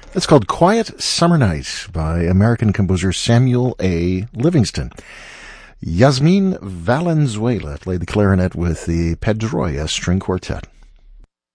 It's called Quiet Summer Night by American composer Samuel A. Livingston. Yasmin Valenzuela played the clarinet with the Pedroia String Quartet.